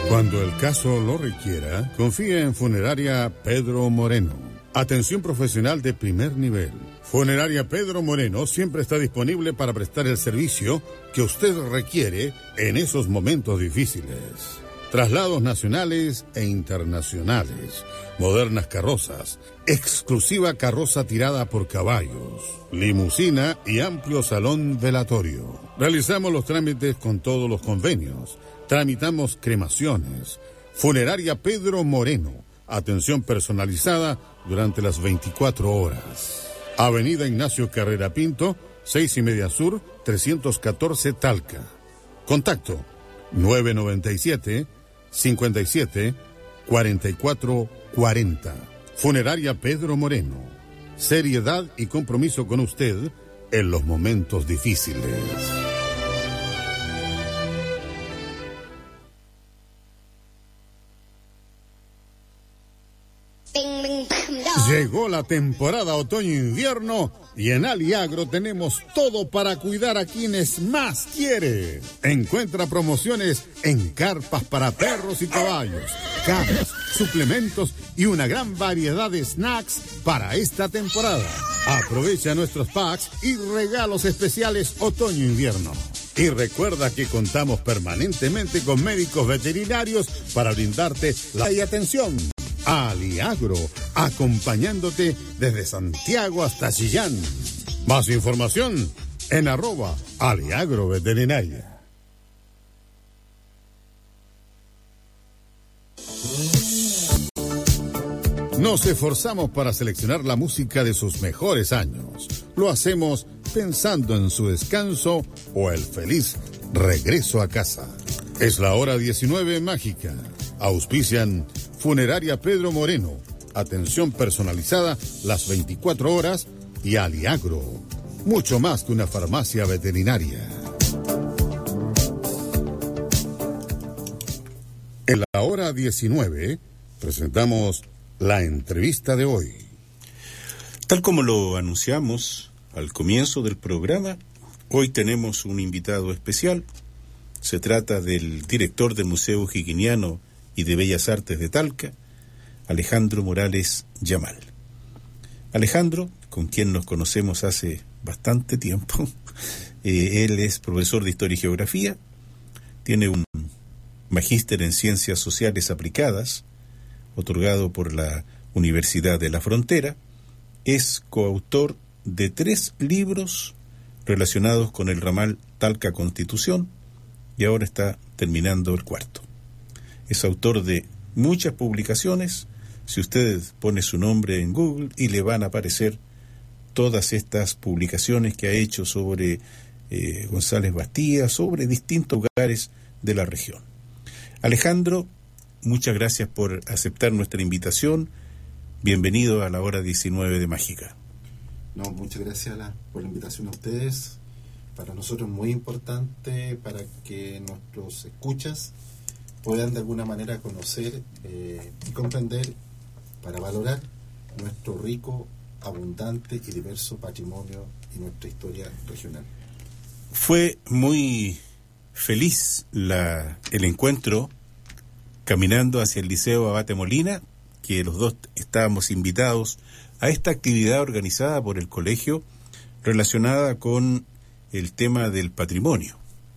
Cuando el caso lo requiera, confía en Funeraria Pedro Moreno. Atención profesional de primer nivel. Funeraria Pedro Moreno siempre está disponible para prestar el servicio que usted requiere en esos momentos difíciles. Traslados nacionales e internacionales, modernas carrozas, exclusiva carroza tirada por caballos, limusina y amplio salón velatorio. Realizamos los trámites con todos los convenios. Tramitamos cremaciones. Funeraria Pedro Moreno. Atención personalizada durante las 24 horas. Avenida Ignacio Carrera Pinto, 6:30 Sur, 314 Talca. Contacto 997-57-4440. Funeraria Pedro Moreno. Seriedad y compromiso con usted en los momentos difíciles. Llegó la temporada otoño-invierno y en Aliagro tenemos todo para cuidar a quienes más quiere. Encuentra promociones en carpas para perros y caballos, camas, suplementos y una gran variedad de snacks para esta temporada. Aprovecha nuestros packs y regalos especiales otoño-invierno. Y recuerda que contamos permanentemente con médicos veterinarios para brindarte la atención. Aliagro, acompañándote desde Santiago hasta Chillán. Más información en @aliagroveterinaria. Nos esforzamos para seleccionar la música de sus mejores años. Lo hacemos pensando en su descanso o el feliz regreso a casa. Es la hora 19 mágica. Auspician Funeraria Pedro Moreno. Atención personalizada las 24 horas y Aliagro. Mucho más que una farmacia veterinaria. En la hora 19 presentamos la entrevista de hoy. Tal como lo anunciamos al comienzo del programa, hoy tenemos un invitado especial. Se trata del director del Museo Higginiano y de Bellas Artes de Talca, Alejandro Morales Yamal. Alejandro, con quien nos conocemos hace bastante tiempo, él es profesor de Historia y Geografía, tiene un magíster en Ciencias Sociales Aplicadas, otorgado por la Universidad de la Frontera, es coautor de 3 libros relacionados con el ramal Talca Constitución y ahora está terminando el 4º. Es autor de muchas publicaciones. Si usted pone su nombre en Google y le van a aparecer todas estas publicaciones que ha hecho sobre González Bastía, sobre distintos lugares de la región. Alejandro, muchas gracias por aceptar nuestra invitación. Bienvenido a la hora 19 de Mágica. No, muchas gracias por la invitación a ustedes. Para nosotros es muy importante para que nuestros escuchas puedan de alguna manera conocer y comprender, para valorar nuestro rico, abundante y diverso patrimonio y nuestra historia regional. Fue muy feliz el encuentro caminando hacia el Liceo Abate Molina, que los dos estábamos invitados a esta actividad organizada por el colegio relacionada con el tema del patrimonio.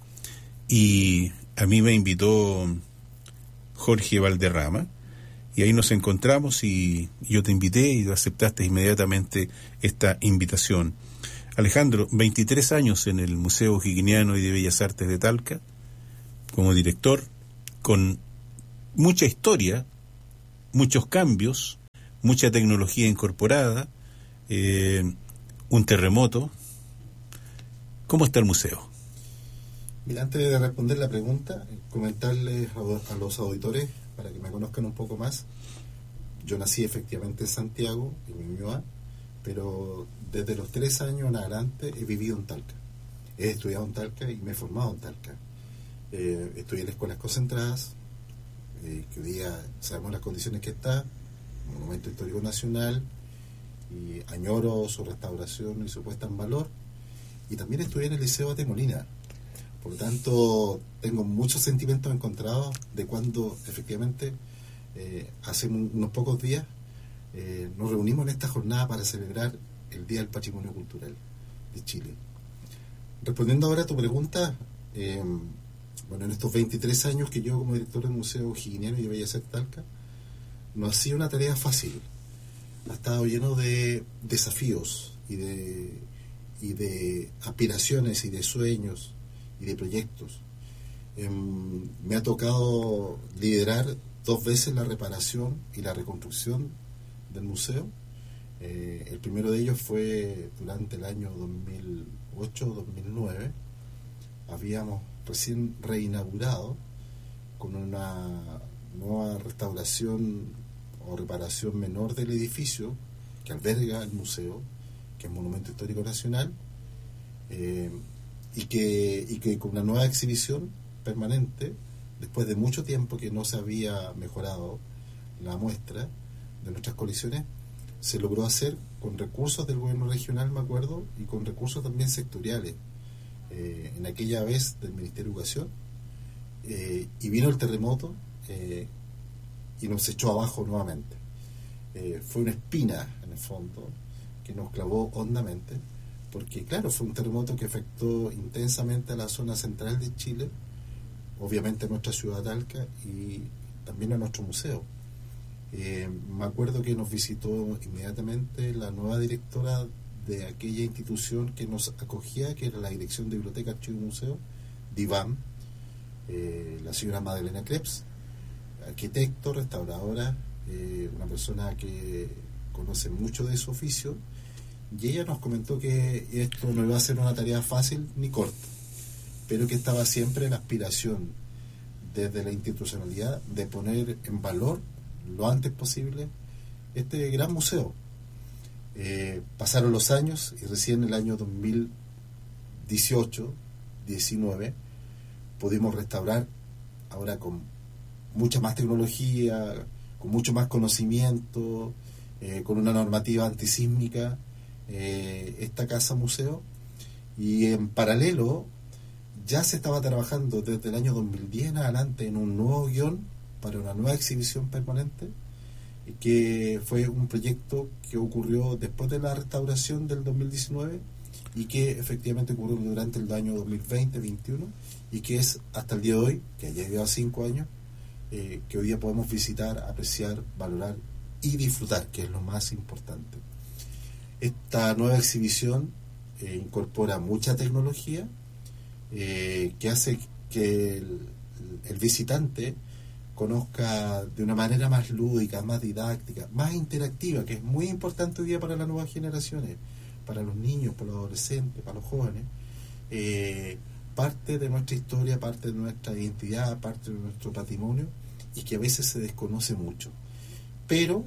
Y a mí me invitó Jorge Valderrama, y ahí nos encontramos y yo te invité y aceptaste inmediatamente esta invitación. Alejandro, 23 años en el Museo Higginiano y de Bellas Artes de Talca, como director, con mucha historia, muchos cambios, mucha tecnología incorporada, un terremoto. ¿Cómo está el museo? Mira, antes de responder la pregunta, comentarles a los auditores, para que me conozcan un poco más. Yo nací efectivamente en Santiago, en Ñuñoa, pero desde los 3 años en adelante he vivido en Talca. He estudiado en Talca y me he formado en Talca. Estudié en las escuelas concentradas, que hoy día sabemos las condiciones que está, Monumento Histórico Nacional, y añoro su restauración y su puesta en valor. Y también estudié en el Liceo Abate Molina. Por lo tanto, tengo muchos sentimientos encontrados de cuando efectivamente hace unos pocos días nos reunimos en esta jornada para celebrar el Día del Patrimonio Cultural de Chile. Respondiendo ahora a tu pregunta, bueno, en estos 23 años que yo como director del Museo O'Higginiano y de Bellas Artes Talca, no ha sido una tarea fácil. Ha estado lleno de desafíos y de aspiraciones y de sueños y de proyectos. Me ha tocado liderar 2 veces la reparación y la reconstrucción del museo. El primero de ellos fue durante el año 2008-2009. Habíamos recién reinaugurado con una nueva restauración o reparación menor del edificio que alberga el museo, que es Monumento Histórico Nacional, y que con una nueva exhibición permanente, después de mucho tiempo que no se había mejorado la muestra de nuestras colecciones, se logró hacer con recursos del gobierno regional, me acuerdo, y con recursos también sectoriales, en aquella vez del Ministerio de Educación, y vino el terremoto y nos echó abajo nuevamente. Fue una espina, en el fondo, que nos clavó hondamente, porque claro, fue un terremoto que afectó intensamente a la zona central de Chile, obviamente a nuestra ciudad Talca y también a nuestro museo. Me acuerdo que nos visitó inmediatamente la nueva directora de aquella institución que nos acogía, que era la Dirección de Biblioteca, Archivo y Museo, DIVAM, la señora Madalena Krebs, arquitecto, restauradora, una persona que conoce mucho de su oficio, y ella nos comentó que esto no iba a ser una tarea fácil ni corta, pero que estaba siempre en la aspiración desde la institucionalidad de poner en valor lo antes posible este gran museo. Pasaron los años y recién en el año 2018-19 pudimos restaurar, ahora con mucha más tecnología, con mucho más conocimiento, con una normativa antisísmica, esta casa museo, y en paralelo ya se estaba trabajando desde el año 2010 en adelante en un nuevo guión para una nueva exhibición permanente, que fue un proyecto que ocurrió después de la restauración del 2019 y que efectivamente ocurrió durante el año 2020-2021 y que es hasta el día de hoy, que ya lleva 5 años, que hoy día podemos visitar, apreciar, valorar y disfrutar, que es lo más importante. Esta nueva exhibición incorpora mucha tecnología que hace que el visitante conozca de una manera más lúdica, más didáctica, más interactiva, que es muy importante hoy día para las nuevas generaciones, para los niños, para los adolescentes, para los jóvenes, parte de nuestra historia, parte de nuestra identidad, parte de nuestro patrimonio, y que a veces se desconoce mucho. Pero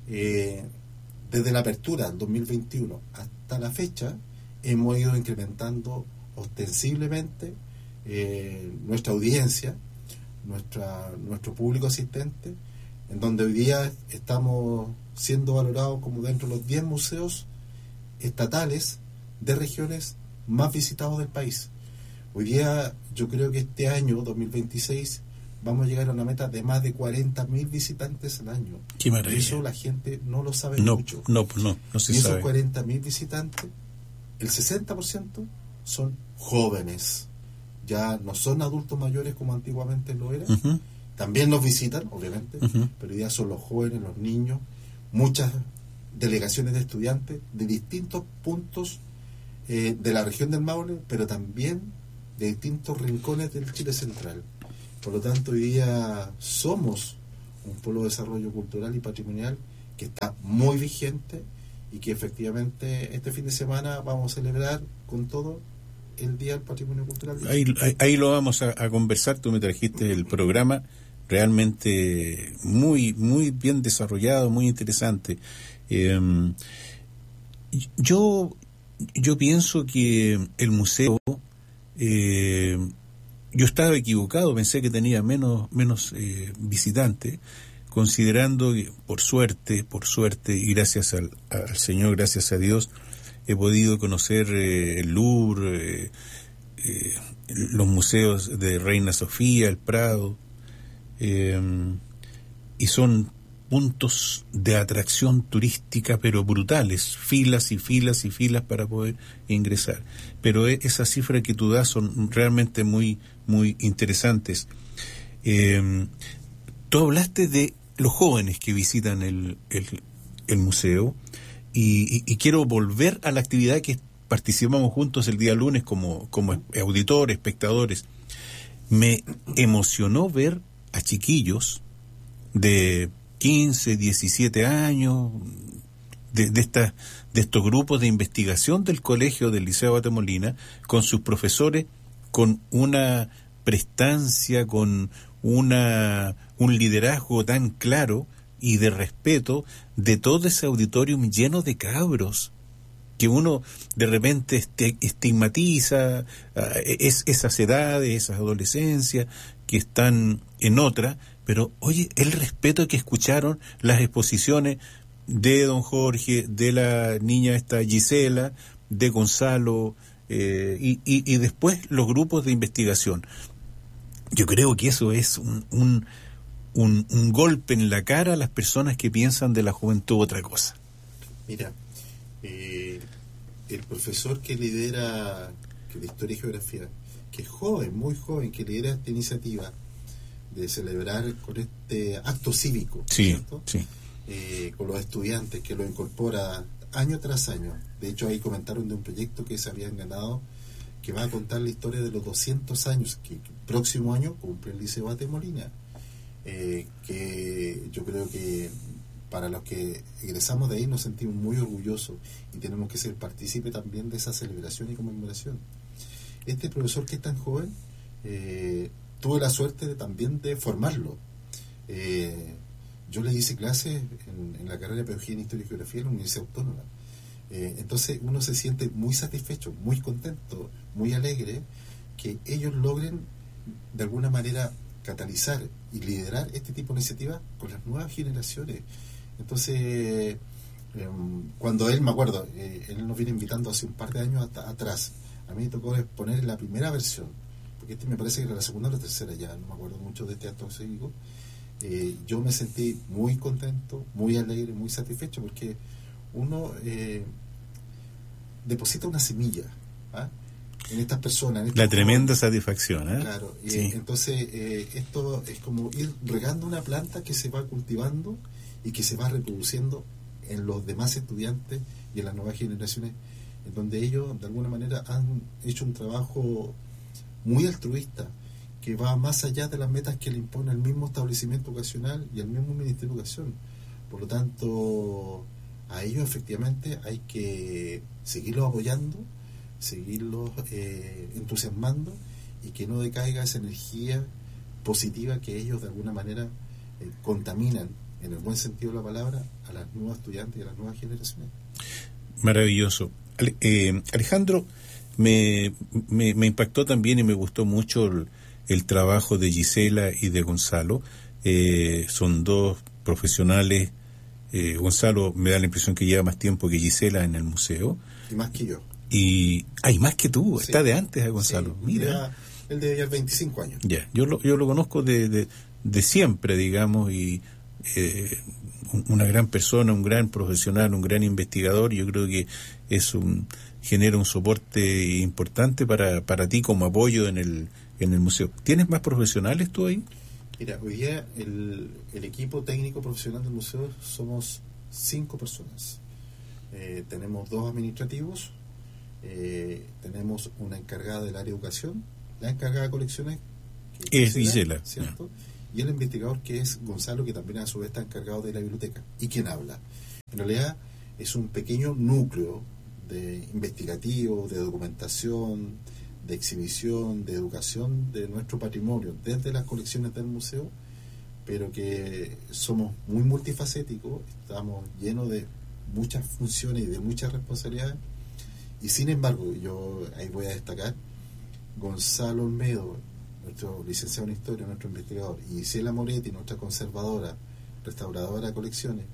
desde la apertura del 2021 hasta la fecha hemos ido incrementando ostensiblemente nuestra audiencia, nuestro público asistente, en donde hoy día estamos siendo valorados como dentro de los 10 museos estatales de regiones más visitados del país. Hoy día yo creo que este año 2026 vamos a llegar a una meta de más de 40.000 visitantes al año. Qué maravilla. Eso la gente no lo sabe mucho. No se y esos sabe. 40.000 visitantes, el 60% son jóvenes. Ya no son adultos mayores como antiguamente lo era. Uh-huh. También nos visitan, obviamente, uh-huh, pero ya son los jóvenes, los niños, muchas delegaciones de estudiantes de distintos puntos de la región del Maule, pero también de distintos rincones del Chile central. Por lo tanto, hoy día somos un polo de desarrollo cultural y patrimonial que está muy vigente y que efectivamente este fin de semana vamos a celebrar con todo el Día del Patrimonio Cultural. Ahí lo vamos a conversar. Tú me trajiste el programa realmente muy bien desarrollado, muy interesante. Yo pienso que el museo, yo estaba equivocado, pensé que tenía menos visitantes, considerando que por suerte y gracias al Señor, gracias a Dios, he podido conocer el Louvre, los museos de Reina Sofía, el Prado, y son puntos de atracción turística pero brutales, filas y filas y filas para poder ingresar. Pero esas cifras que tú das son realmente muy, muy interesantes. Tú hablaste de los jóvenes que visitan el museo y quiero volver a la actividad que participamos juntos el día lunes como auditores, espectadores. Me emocionó ver a chiquillos de 15, 17 años, de estos grupos de investigación del colegio del Liceo Guatemala, con sus profesores, con una prestancia, con un liderazgo tan claro y de respeto de todo ese auditorium lleno de cabros, que uno de repente estigmatiza esas edades, esas adolescencias que están en otra, pero oye, el respeto que escucharon las exposiciones de don Jorge, de la niña esta Gisela, de Gonzalo, y después los grupos de investigación. Yo creo que eso es un golpe en la cara a las personas que piensan de la juventud otra cosa. Mira, el profesor que lidera de Historia y Geografía, que es joven, muy joven, que lidera esta iniciativa de celebrar con este acto cívico, sí, ¿cierto? Sí. Con los estudiantes, que lo incorpora año tras año. De hecho, ahí comentaron de un proyecto que se habían ganado, que va a contar la historia de los 200 años que el próximo año cumple el Liceo Guatemala, que yo creo que para los que egresamos de ahí nos sentimos muy orgullosos y tenemos que ser partícipes también de esa celebración y conmemoración. Este profesor que es tan joven, tuve la suerte también de formarlo. Yo le hice clases en la carrera de Pedagogía en Historia y Geografía en la Universidad Autónoma. Entonces uno se siente muy satisfecho, muy contento, muy alegre que ellos logren de alguna manera catalizar y liderar este tipo de iniciativas con las nuevas generaciones. Entonces, cuando él, me acuerdo, él nos viene invitando hace un par de años atrás, a mí me tocó exponer la primera versión, porque me parece que era la segunda o la tercera, ya no me acuerdo mucho de este acto cívico. Yo me sentí muy contento, muy alegre, muy satisfecho, porque uno deposita una semilla en estas personas. La tremenda satisfacción, ¿eh? Claro, sí. Entonces esto es como ir regando una planta que se va cultivando y que se va reproduciendo en los demás estudiantes y en las nuevas generaciones, en donde ellos de alguna manera han hecho un trabajo muy altruista, que va más allá de las metas que le impone el mismo establecimiento educacional y el mismo Ministerio de Educación. Por lo tanto, a ellos efectivamente hay que seguirlos apoyando, seguirlos entusiasmando, y que no decaiga esa energía positiva que ellos de alguna manera contaminan, en el buen sentido de la palabra, a las nuevas estudiantes y a las nuevas generaciones. Maravilloso. Alejandro, me impactó también y me gustó mucho el trabajo de Gisela y de Gonzalo. Son dos profesionales. Gonzalo me da la impresión que lleva más tiempo que Gisela en el museo. Y más que yo. Y hay más que tú, sí. Está de antes a Gonzalo. Sí, mira. Él debe llevar 25 años. Ya, yo lo conozco de siempre, digamos, y una gran persona, un gran profesional, un gran investigador. Yo creo que genera un soporte importante para ti como apoyo en el museo. ¿Tienes más profesionales tú ahí? Mira, hoy día el equipo técnico profesional del museo somos 5 personas. Tenemos 2 administrativos, tenemos una encargada del área de educación, la encargada de colecciones, que es Gisela, ¿cierto? Y el investigador, que es Gonzalo, que también a su vez está encargado de la biblioteca, y quien habla. En realidad es un pequeño núcleo de investigativo, de documentación, de exhibición, de educación de nuestro patrimonio desde las colecciones del museo, pero que somos muy multifacéticos, estamos llenos de muchas funciones y de muchas responsabilidades, y sin embargo, yo ahí voy a destacar Gonzalo Olmedo, nuestro licenciado en Historia, nuestro investigador, y Gisela Moretti, nuestra conservadora, restauradora de colecciones,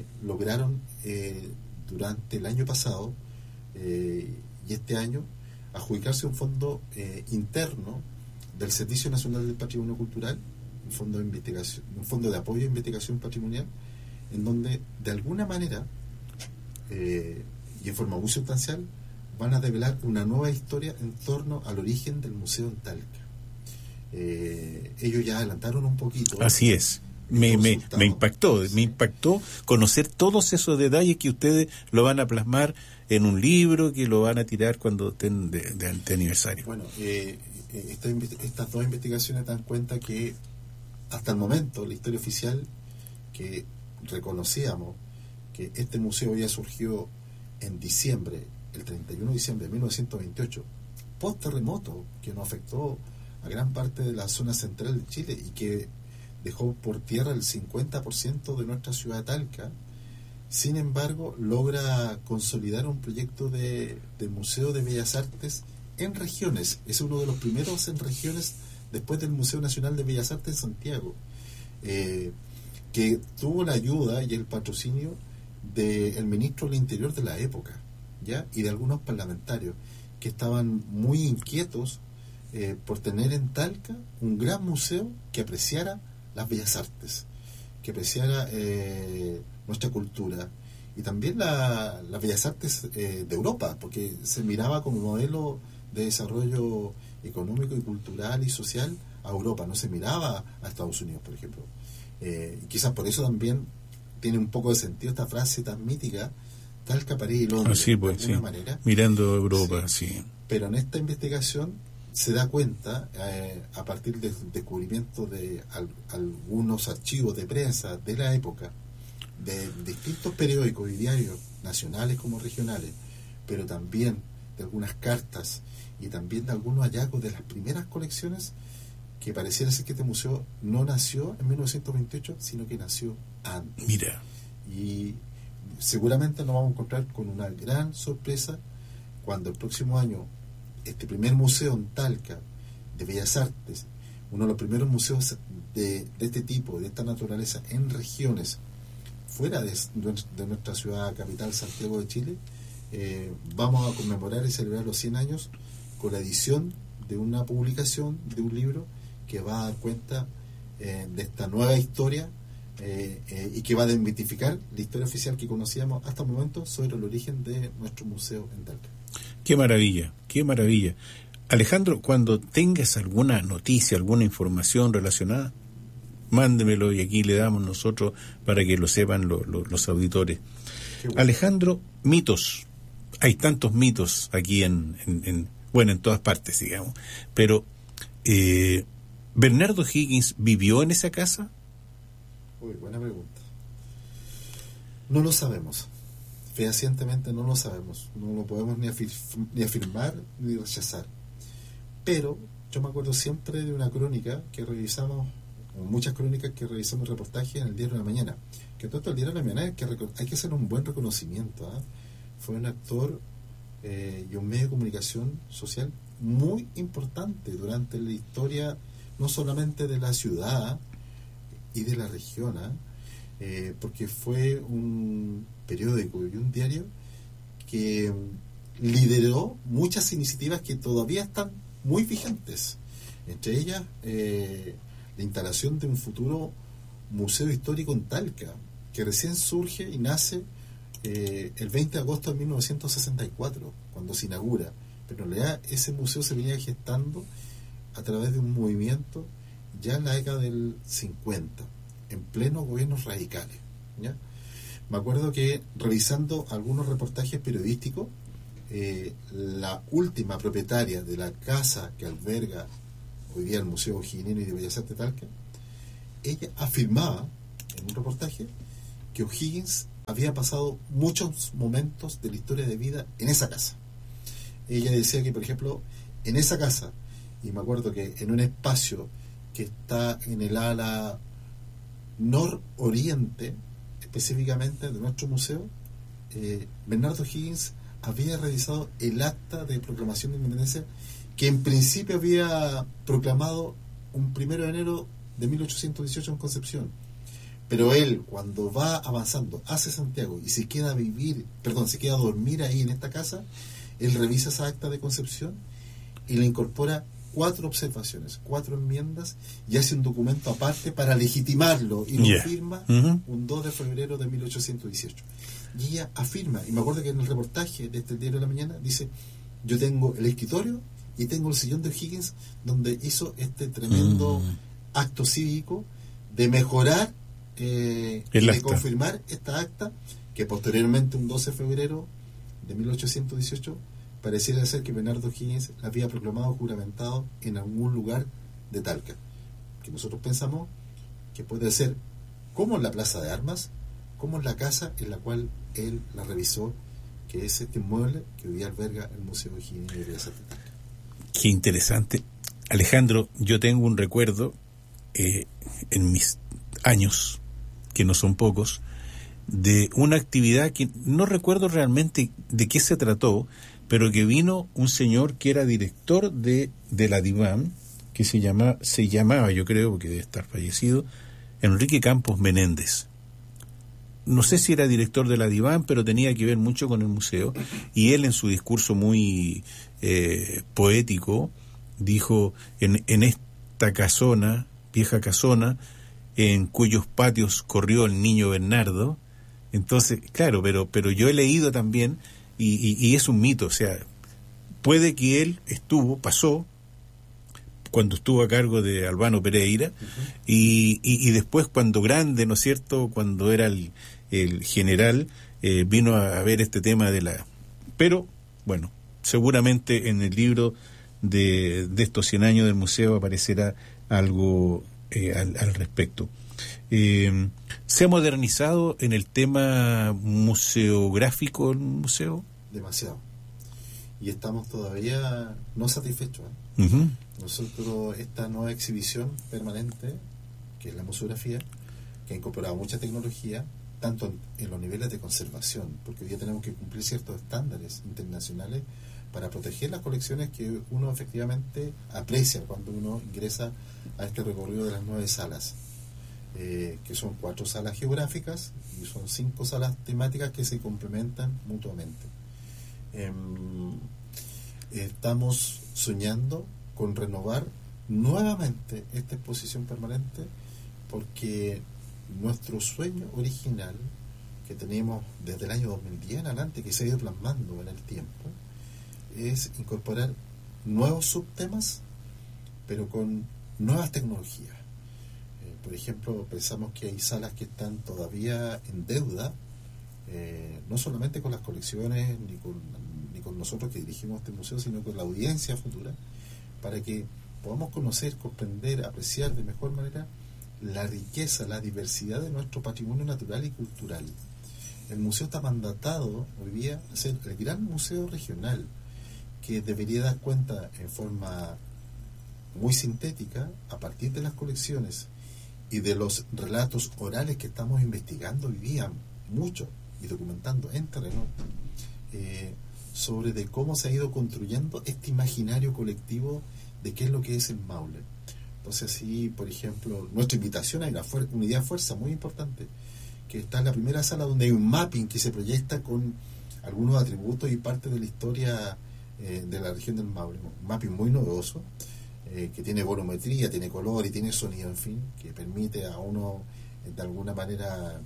lograron durante el año pasado y este año adjudicarse un fondo interno del Servicio Nacional del Patrimonio Cultural, un fondo de investigación, un fondo de apoyo a investigación patrimonial, en donde de alguna manera y en forma muy sustancial van a develar una nueva historia en torno al origen del museo en Talca. Ellos ya adelantaron un poquito. Así es. Me impactó conocer todos esos detalles que ustedes lo van a plasmar en un libro, que lo van a tirar cuando estén de aniversario. Bueno, estas dos investigaciones dan cuenta que hasta el momento la historia oficial, que reconocíamos que este museo había surgido en diciembre, el 31 de diciembre de 1928, post terremoto que nos afectó a gran parte de la zona central de Chile y que dejó por tierra el 50% de nuestra ciudad de Talca. Sin embargo, logra consolidar un proyecto de Museo de Bellas Artes en regiones. Es uno de los primeros en regiones después del Museo Nacional de Bellas Artes en Santiago, que tuvo la ayuda y el patrocinio del ministro del Interior de la época, ¿ya? Y de algunos parlamentarios que estaban muy inquietos por tener en Talca un gran museo que apreciara las bellas artes, que apreciara nuestra cultura y también las bellas artes de Europa, porque se miraba como modelo de desarrollo económico y cultural y social a Europa, no se miraba a Estados Unidos, por ejemplo. Y quizás por eso también tiene un poco de sentido esta frase tan mítica, Talca, París y Londres, así pues, de alguna sí, manera. Mirando Europa, sí. Pero en esta investigación se da cuenta, a partir del descubrimiento de algunos archivos de prensa de la época, de distintos periódicos y diarios nacionales como regionales, pero también de algunas cartas y también de algunos hallazgos de las primeras colecciones, que pareciera ser que este museo no nació en 1928, sino que nació antes. Mira. Y seguramente nos vamos a encontrar con una gran sorpresa cuando el próximo año este primer museo en Talca de Bellas Artes, uno de los primeros museos de este tipo, de esta naturaleza, en regiones fuera de nuestra ciudad capital, Santiago de Chile, vamos a conmemorar y celebrar los 100 años con la edición de una publicación de un libro que va a dar cuenta de esta nueva historia y que va a desmitificar la historia oficial que conocíamos hasta el momento sobre el origen de nuestro museo en Talca. Qué maravilla, qué maravilla. Alejandro, cuando tengas alguna noticia, alguna información relacionada, mándemelo y aquí le damos nosotros para que lo sepan los auditores. Bueno. Alejandro, mitos. Hay tantos mitos aquí en todas partes, digamos. Pero, ¿Bernardo Higgins vivió en esa casa? Uy, buena pregunta. No lo sabemos. Fehacientemente no lo sabemos. No lo podemos ni afirmar ni rechazar. Pero yo me acuerdo siempre de una crónica que revisamos, o muchas crónicas que revisamos reportajes en el Diario de la Mañana. Que todo el Diario de la Mañana hay que hacer un buen reconocimiento. Fue un actor y un medio de comunicación social muy importante durante la historia, no solamente de la ciudad y de la región, porque fue un periódico y un diario que lideró muchas iniciativas que todavía están muy vigentes, entre ellas la instalación de un futuro museo histórico en Talca, que recién surge y nace el 20 de agosto de 1964, cuando se inaugura, pero en realidad ese museo se venía gestando a través de un movimiento ya en la década del 50, en plenos gobiernos radicales, ¿ya? Me acuerdo que revisando algunos reportajes periodísticos, la última propietaria de la casa que alberga hoy día el Museo O'Higgins y de Bellas Artes de Talca, ella afirmaba en un reportaje que O'Higgins había pasado muchos momentos de la historia de vida en esa casa. Ella decía que, por ejemplo, en esa casa, y me acuerdo que en un espacio que está en el ala nororiente, específicamente de nuestro museo, Bernardo Higgins había realizado el acta de proclamación de independencia que en principio había proclamado un 1 de enero de 1818 en Concepción. Pero él, cuando va avanzando hacia Santiago y se queda a dormir ahí en esta casa, Él revisa esa acta de concepción y le incorpora 4 observaciones, 4 enmiendas, y hace un documento aparte para legitimarlo, y lo firma un 2 de febrero de 1818. Y ella afirma, y me acuerdo que en el reportaje de este Diario de la Mañana dice: yo tengo el escritorio y tengo el sillón de O'Higgins donde hizo este tremendo acto cívico de mejorar y de confirmar esta acta, que posteriormente, un 12 de febrero de 1818, pareciera ser que Bernardo O'Higgins la había proclamado juramentado en algún lugar de Talca, que nosotros pensamos que puede ser como en la Plaza de Armas, como en la casa en la cual él la revisó, que es este inmueble que hoy día alberga el Museo O'Higgins de Bellas Artes de Talca. Qué interesante. Alejandro, yo tengo un recuerdo en mis años, que no son pocos, de una actividad que no recuerdo realmente de qué se trató, pero que vino un señor que era director de la DIVAM, que se llamaba, yo creo, porque debe estar fallecido, Enrique Campos Menéndez. No sé si era director de la DIVAM, pero tenía que ver mucho con el museo, y él, en su discurso muy poético, dijo: en esta casona, vieja casona, en cuyos patios corrió el niño Bernardo. Entonces, claro, pero yo he leído también, y es un mito, o sea, puede que él pasó cuando estuvo a cargo de Albano Pereira, y después, cuando grande, ¿no es cierto?, cuando era el general, vino a ver este tema pero, bueno, seguramente en el libro de estos 100 años del museo aparecerá algo al respecto. ¿Se ha modernizado en el tema museográfico el museo? Demasiado. Y estamos todavía no satisfechos. Nosotros, esta nueva exhibición permanente, que es la museografía, que ha incorporado mucha tecnología, tanto en los niveles de conservación, porque hoy día tenemos que cumplir ciertos estándares internacionales para proteger las colecciones que uno efectivamente aprecia cuando uno ingresa a este recorrido de las 9 salas, que son 4 salas geográficas y son 5 salas temáticas que se complementan mutuamente. Estamos soñando con renovar nuevamente esta exposición permanente, porque nuestro sueño original, que teníamos desde el año 2010 en adelante, que se ha ido plasmando en el tiempo, es incorporar nuevos subtemas, pero con nuevas tecnologías. Por ejemplo, pensamos que hay salas que están todavía en deuda, no solamente con las colecciones ni con nosotros que dirigimos este museo, sino con la audiencia futura, para que podamos conocer, comprender, apreciar de mejor manera la riqueza, la diversidad de nuestro patrimonio natural y cultural. El museo está mandatado hoy día a ser el gran museo regional, que debería dar cuenta en forma muy sintética, a partir de las colecciones y de los relatos orales que estamos investigando hoy día mucho y documentando en terreno, sobre de cómo se ha ido construyendo este imaginario colectivo de qué es lo que es el Maule. Entonces, así, por ejemplo, nuestra invitación a una idea fuerza muy importante, que está en la primera sala, donde hay un mapping que se proyecta con algunos atributos y parte de la historia de la región del Maule. Un mapping muy novedoso, que tiene volumetría, tiene color y tiene sonido, en fin, que permite a uno, de alguna manera,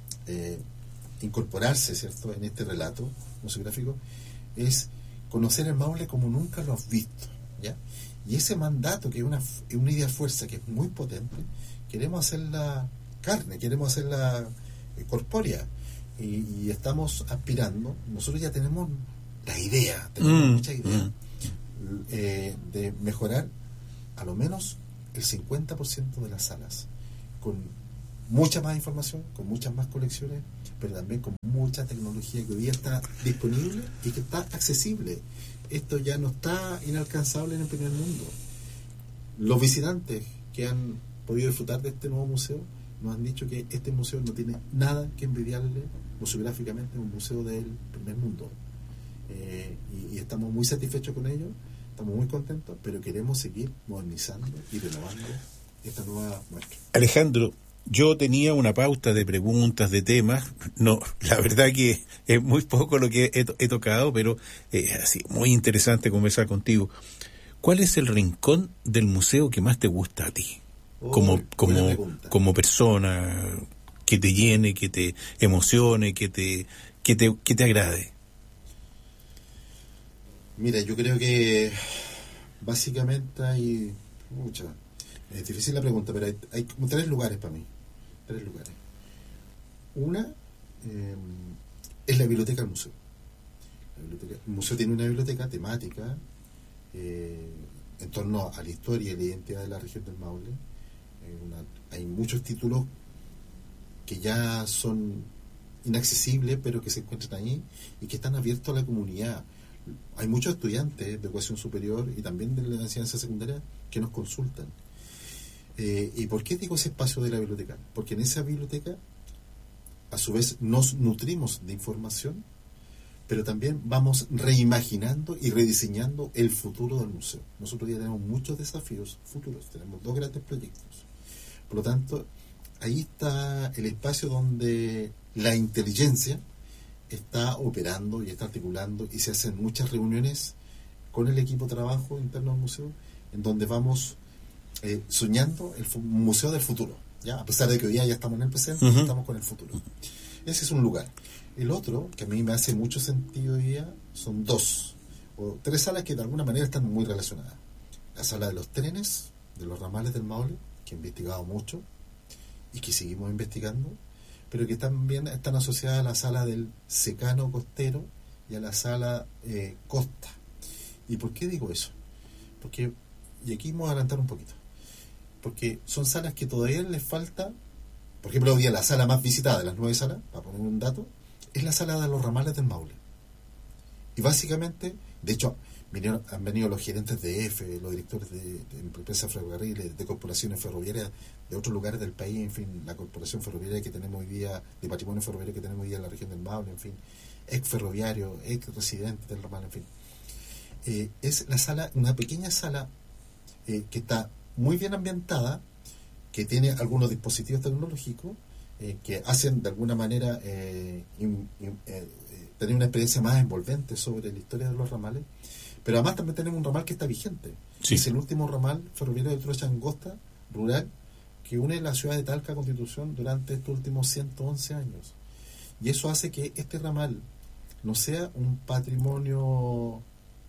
incorporarse, ¿cierto?, en este relato museográfico. Es conocer el Maule como nunca lo has visto, ¿ya? Y ese mandato, que es una idea fuerza que es muy potente, queremos hacerla carne, queremos hacerla corpórea, y estamos aspirando. Nosotros ya tenemos la idea, tenemos mucha idea, de mejorar a lo menos el 50% de las salas, con mucha más información, con muchas más colecciones, pero también con mucha tecnología que hoy día está disponible y que está accesible. Esto ya no está inalcanzable en el primer mundo. Los visitantes que han podido disfrutar de este nuevo museo nos han dicho que este museo no tiene nada que envidiarle museográficamente a un museo del primer mundo. Y estamos muy satisfechos con ello, estamos muy contentos, pero queremos seguir modernizando y renovando esta nueva muestra. Alejandro, Yo tenía una pauta de preguntas, de temas. No, la verdad que es muy poco lo que he tocado, pero así muy interesante conversar contigo. ¿Cuál es el rincón del museo que más te gusta a ti? Como persona, que te llene, que te emocione, que te agrade. Mira, yo creo que básicamente hay es difícil la pregunta, pero hay como 3 lugares para mí. 3 lugares. Una es la biblioteca del museo. El museo tiene una biblioteca temática en torno a la historia y la identidad de la región del Maule. Hay muchos títulos que ya son inaccesibles, pero que se encuentran ahí y que están abiertos a la comunidad. Hay muchos estudiantes de educación superior y también de la enseñanza secundaria que nos consultan. ¿Y por qué digo ese espacio de la biblioteca? Porque en esa biblioteca, a su vez, nos nutrimos de información, pero también vamos reimaginando y rediseñando el futuro del museo. Nosotros ya tenemos muchos desafíos futuros, tenemos 2 grandes proyectos. Por lo tanto, ahí está el espacio donde la inteligencia está operando y está articulando, y se hacen muchas reuniones con el equipo de trabajo interno del museo, en donde vamos soñando el museo del futuro, ¿ya? A pesar de que hoy día ya estamos en el presente, estamos con el futuro. Ese es un lugar. El otro, que a mí me hace mucho sentido hoy día, son 2 o 3 salas que de alguna manera están muy relacionadas. La sala de los trenes, de los ramales del Maule, que he investigado mucho y que seguimos investigando, pero que también están asociadas a la sala del secano costero y a la sala costa. ¿Y por qué digo eso? Porque, y aquí vamos a adelantar un poquito, porque son salas que todavía les falta. Por ejemplo, hoy día la sala más visitada de las 9 salas, para poner un dato, es la sala de los ramales del Maule. Y básicamente, de hecho, han venido los gerentes de EFE, los directores de empresas ferrocarriles, de corporaciones ferroviarias de otros lugares del país, en fin, la corporación ferroviaria que tenemos hoy día, de patrimonio ferroviario que tenemos hoy día en la región del Maule, en fin, ex ferroviario, ex residente del ramal, en fin. Es la sala, una pequeña sala que está muy bien ambientada, que tiene algunos dispositivos tecnológicos que hacen de alguna manera tener una experiencia más envolvente sobre la historia de los ramales. Pero además también tenemos un ramal que está vigente. Sí. Es el último ramal ferroviario de trocha angosta rural que une la ciudad de Talca a Constitución durante estos últimos 111 años. Y eso hace que este ramal no sea un patrimonio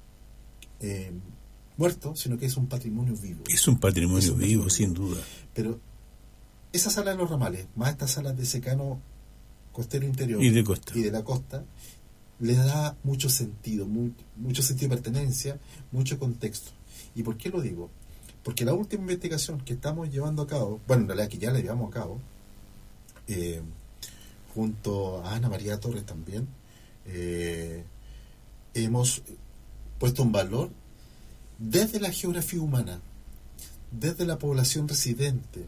muerto, sino que es un patrimonio vivo. Es un patrimonio vivo, sin duda. Pero esa sala de los ramales, más estas salas de secano costero interior y de costa y de la costa, le da mucho sentido, mucho sentido de pertenencia, mucho contexto. ¿Y por qué lo digo? Porque la última investigación que estamos llevando a cabo, bueno, en realidad que ya la llevamos a cabo, junto a Ana María Torres también, hemos puesto en valor desde la geografía humana, desde la población residente,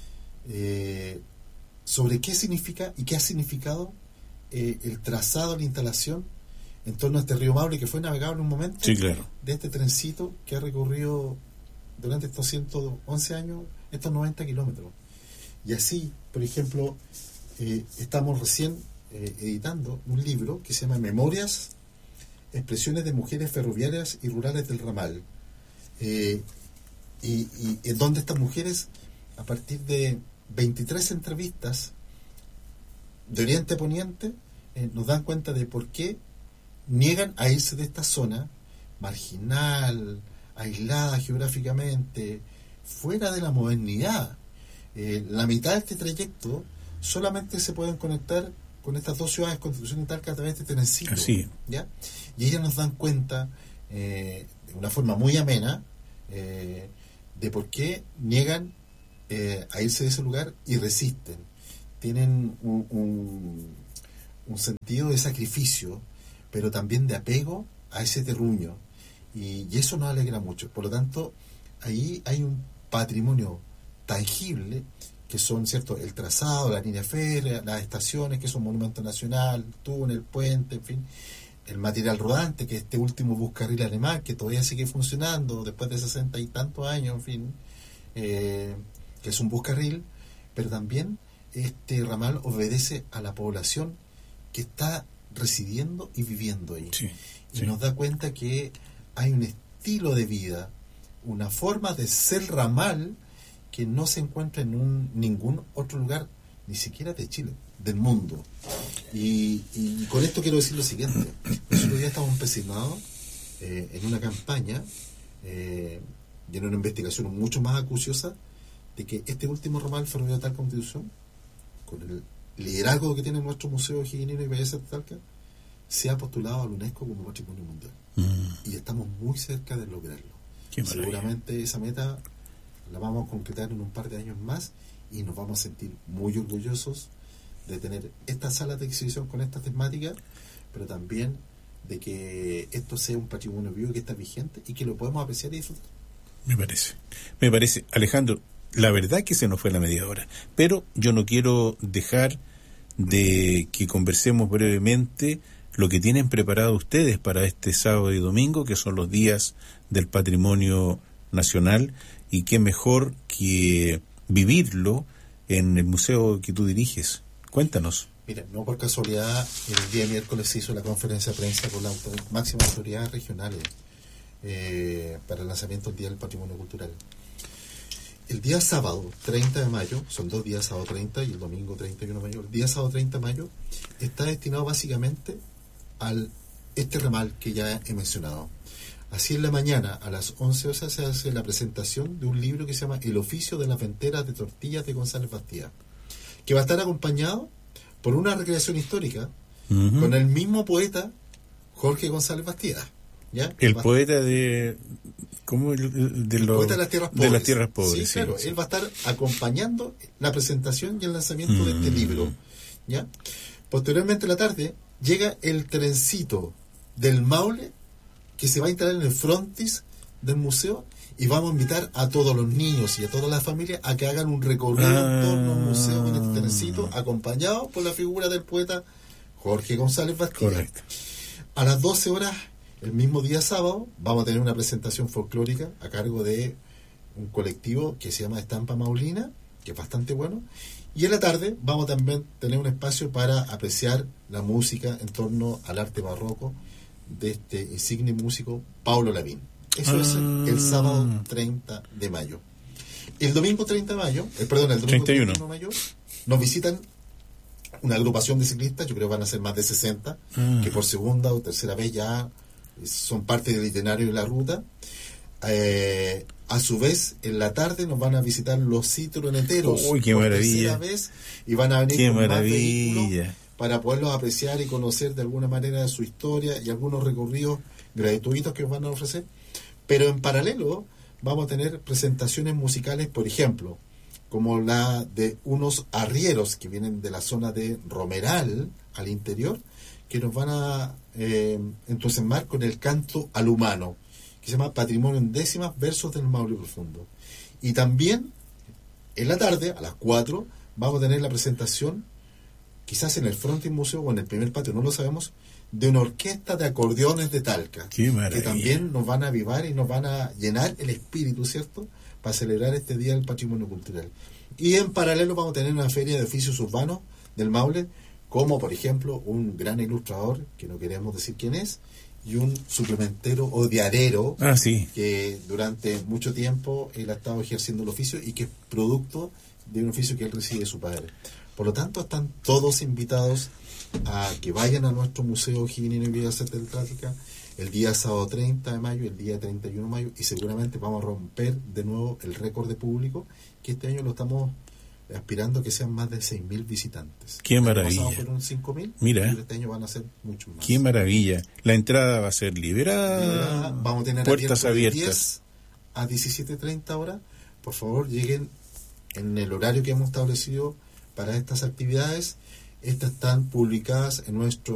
sobre qué significa y qué ha significado el trazado, la instalación en torno a este río Maule, que fue navegable en un momento. Sí, claro. De este trencito que ha recorrido durante estos 111 años estos 90 kilómetros. Y así, por ejemplo, estamos recién editando un libro que se llama Memorias, Expresiones de Mujeres Ferroviarias y Rurales del Ramal, y en donde estas mujeres, a partir de 23 entrevistas de Oriente a Poniente, nos dan cuenta de por qué niegan a irse de esta zona marginal, aislada geográficamente, fuera de la modernidad. La mitad de este trayecto solamente se pueden conectar con estas 2 ciudades, Constitución y Talca, a través de trencito. Así. ¿Ya? Y ellas nos dan cuenta de una forma muy amena de por qué niegan a irse de ese lugar y resisten. Tienen un sentido de sacrificio, pero también de apego a ese terruño, y eso nos alegra mucho. Por lo tanto, ahí hay un patrimonio tangible que son, ¿cierto?, el trazado, la línea férrea, las estaciones, que son monumento nacional, túnel, puente, en fin, el material rodante, que es este último buscarril alemán, que todavía sigue funcionando después de 60 y tantos años, en fin, que es un buscarril, pero también este ramal obedece a la población que está residiendo y viviendo ahí. Sí, y sí. nos da cuenta que hay un estilo de vida, una forma de ser ramal que no se encuentra en ningún otro lugar, ni siquiera de Chile, del mundo. Y con esto quiero decir lo siguiente. Nosotros ya estamos empecinados en una campaña y en una investigación mucho más acuciosa de que este último ramal ferroviario de Talca Constitución, con el liderazgo que tiene nuestro Museo Higienino y Belleza de Talca, se ha postulado a la UNESCO como Patrimonio Mundial. Y estamos muy cerca de lograrlo. Seguramente esa meta la vamos a concretar en un par de años más y nos vamos a sentir muy orgullosos de tener esta sala de exhibición con estas temáticas, pero también de que esto sea un patrimonio vivo que está vigente y que lo podemos apreciar y disfrutar. Me parece, Alejandro, la verdad que se nos fue la media hora, pero yo no quiero dejar de que conversemos brevemente lo que tienen preparado ustedes para este sábado y domingo, que son los días del patrimonio nacional, y qué mejor que vivirlo en el museo que tú diriges. Cuéntanos. Mira, no por casualidad, el día miércoles se hizo la conferencia de prensa con las máximas autoridades regionales para el lanzamiento del Día del Patrimonio Cultural. El día sábado 30 de mayo, son 2 días, sábado 30 y el domingo 31 de mayo, el día sábado 30 de mayo está destinado básicamente al este ramal que ya he mencionado. Así en la mañana, a las 11 horas, se hace la presentación de un libro que se llama El oficio de las venteras de tortillas de González Bastida, que va a estar acompañado por una recreación histórica con el mismo poeta Jorge González Bastida. ¿Ya? El poeta de... ¿Cómo? El poeta de las tierras pobres. De las tierras pobres, sí, claro. Sí. Él va a estar acompañando la presentación y el lanzamiento de este libro. ¿Ya? Posteriormente en la tarde llega el trencito del Maule que se va a instalar en el frontis del museo y vamos a invitar a todos los niños y a todas las familias a que hagan un recorrido en torno al museo con este trencito acompañado por la figura del poeta Jorge González Bastida. Correcto. A las 12 horas, el mismo día sábado, vamos a tener una presentación folclórica a cargo de un colectivo que se llama Estampa Maulina, que es bastante bueno. Y en la tarde vamos a también tener un espacio para apreciar la música en torno al arte barroco de este insigne músico Paulo Lavín. Eso es el sábado 30 de mayo. El domingo 30 de mayo, el domingo 31 de mayo, nos visitan una agrupación de ciclistas, yo creo que van a ser más de 60, que por segunda o tercera vez ya son parte del itinerario de la ruta. A su vez, en la tarde nos van a visitar los citroneteros. ¡Uy, qué maravilla! Tercera vez, y van a venir ¡Qué con maravilla! más vehículos para poderlos apreciar y conocer de alguna manera su historia y algunos recorridos gratuitos que nos van a ofrecer. Pero en paralelo vamos a tener presentaciones musicales, por ejemplo, como la de unos arrieros que vienen de la zona de Romeral al interior, que nos van a entusiasmar con el canto al humano, que se llama Patrimonio en décimas, versos del Maule Profundo. Y también en la tarde, a las 4, vamos a tener la presentación, quizás en el Frontis Museo o en el primer patio, no lo sabemos, de una orquesta de acordeones de Talca, que también nos van a avivar y nos van a llenar el espíritu, ¿cierto?, para celebrar este Día del Patrimonio Cultural. Y en paralelo vamos a tener una feria de oficios urbanos del Maule, como por ejemplo un gran ilustrador, que no queremos decir quién es, y un suplementero o diarero, que durante mucho tiempo él ha estado ejerciendo el oficio y que es producto de un oficio que él recibe de su padre. Por lo tanto, están todos invitados a que vayan a nuestro Museo Higienino y Belleza de Talca el día sábado 30 de mayo, el día 31 de mayo, y seguramente vamos a romper de nuevo el récord de público, que este año lo estamos aspirando a que sean más de 6.000 visitantes. ¡Qué maravilla! El año pasado fueron 5.000, mira, y este año van a ser muchos más. ¡Qué maravilla! La entrada va a ser liberada, vamos a tener puertas abiertas. De 10 a 17:30 horas. Por favor, lleguen en el horario que hemos establecido para estas actividades. Estas están publicadas en nuestro